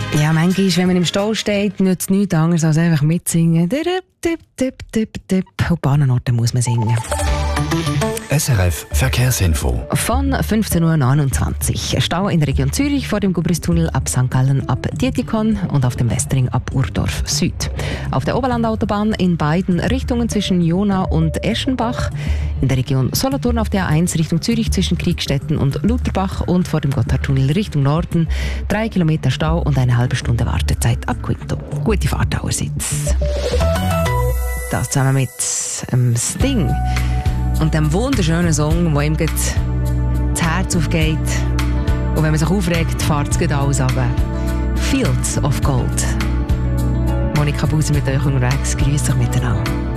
Ja, manchmal, wenn man im Stau steht, nützt nichts anderes als einfach mitsingen. Auf Bahnenorten muss man singen. SRF Verkehrsinfo. Von 15.29 Uhr. Stau in der Region Zürich vor dem Gubristunnel ab St. Gallen ab Dietikon und auf dem Westring ab Urdorf Süd. Auf der Oberlandautobahn in beiden Richtungen zwischen Jona und Eschenbach. In der Region Solothurn auf der A1 Richtung Zürich zwischen Kriegstetten und Lutherbach und vor dem Gotthardtunnel Richtung Norden. 3 Kilometer Stau und eine halbe Stunde Wartezeit ab Quinto. Gute Fahrt allerseits. Das zusammen mit Sting und dem wunderschönen Song, der ihm das Herz aufgeht. Und wenn man sich aufregt, fährt es gleich alles runter. Fields of Gold. Monika Buser mit euch unterwegs. Grüß euch miteinander.